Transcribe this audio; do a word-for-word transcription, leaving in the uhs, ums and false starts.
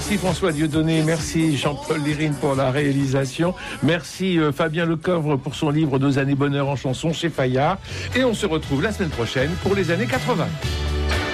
Merci François Dieudonné, merci Jean-Paul Lérine pour la réalisation, merci euh, Fabien Lecoeuvre pour son livre Deux années bonheur en chanson chez Fayard, et on se retrouve la semaine prochaine pour les années quatre-vingts.